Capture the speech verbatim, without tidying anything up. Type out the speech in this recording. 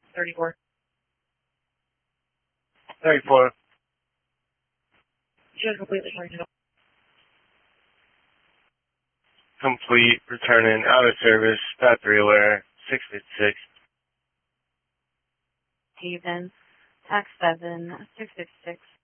thirty-four. thirty-four. She was completely functional. Complete, returning, out of service, stat three aware, six fifty-six. Haven, tax seven, six fifty-six.